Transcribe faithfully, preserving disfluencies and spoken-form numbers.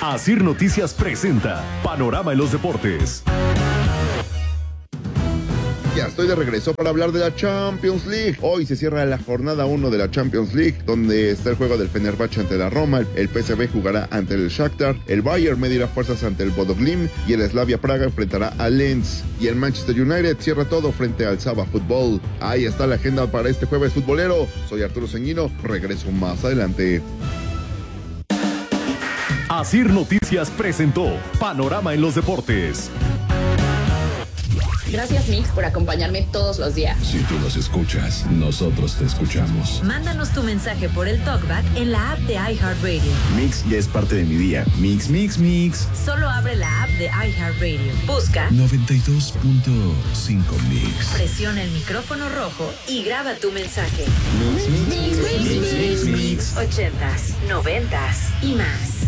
Asir Noticias presenta Panorama en los Deportes. Ya estoy de regreso para hablar de la Champions League. Hoy se cierra la jornada uno de la Champions League, donde está el juego del Fenerbahce ante la Roma, el P S V jugará ante el Shakhtar, el Bayern medirá fuerzas ante el Bodo Glimt y el Slavia Praga enfrentará al Lens. Y el Manchester United cierra todo frente al Saba Fútbol. Ahí está la agenda para este jueves futbolero. Soy Arturo Ceñino, regreso más adelante. Asir Noticias presentó Panorama en los Deportes. Gracias, Mix, por acompañarme todos los días. Si tú nos escuchas, nosotros te escuchamos. Mándanos tu mensaje por el TalkBack en la app de iHeartRadio. Mix ya es parte de mi día. Mix, mix, mix. Solo abre la app de iHeartRadio. Busca noventa y dos punto cinco Mix. Presiona el micrófono rojo y graba tu mensaje. Mix, mix, mix, mix, mix, mix. Ochentas, noventas y más.